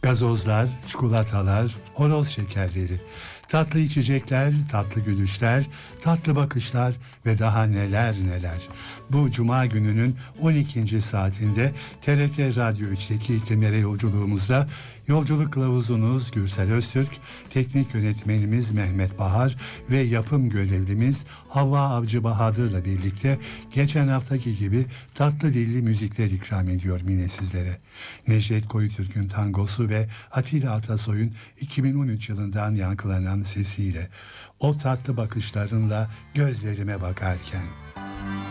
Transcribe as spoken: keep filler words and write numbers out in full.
Gazozlar, çikolatalar, horoz şekerleri, tatlı içecekler, tatlı gülüşler, tatlı bakışlar ve daha neler neler. Bu cuma gününün on ikinci saatinde T R T Radyo üçteki iklimlere yolculuğumuzda yolculuk kılavuzunuz Gürsel Öztürk, teknik yönetmenimiz Mehmet Bahar ve yapım görevlimiz Havva Avcı Bahadır'la birlikte geçen haftaki gibi tatlı dilli müzikler ikram ediyor yine sizlere. Necdet Koyutürk'ün tangosu ve Atilla Atasoy'un iki bin on üç yılından yankılanan sesiyle, o tatlı bakışlarınla gözlerime bakarken.